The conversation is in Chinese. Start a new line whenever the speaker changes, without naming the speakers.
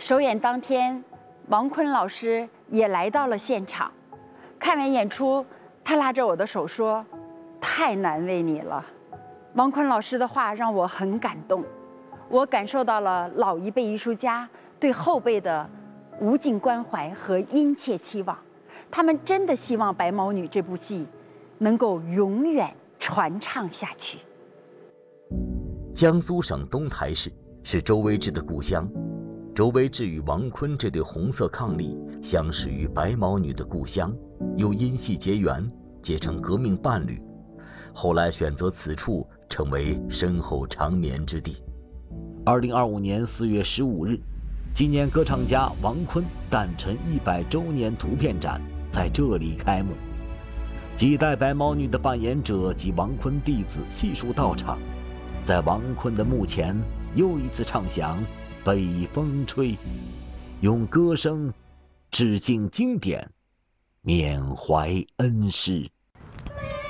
首演当天，王坤老师也来到了现场。看完演出，他拉着我的手说：“太难为你了。”王坤老师的话让我很感动，我感受到了老一辈艺术家对后辈的无尽关怀和殷切期望。他们真的希望《白毛女》这部戏能够永远传唱下去。
江苏省东台市是周威志的故乡，周威志与王坤这对红色伉俪相识于白毛女的故乡，又因戏结缘，结成革命伴侣，后来选择此处成为身后长眠之地。2025年4月15日，纪念歌唱家王坤诞辰100周年图片展在这里开幕，几代白毛女的扮演者及王坤弟子悉数到场，在王坤的墓前又一次唱响《北风吹》，用歌声致敬经典，缅怀恩师。